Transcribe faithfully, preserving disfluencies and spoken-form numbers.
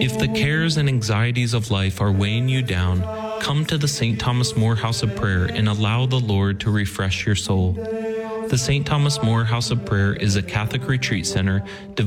If the cares and anxieties of life are weighing you down, come to the Saint Thomas More House of Prayer and allow the Lord to refresh your soul. The Saint Thomas More House of Prayer is a Catholic retreat center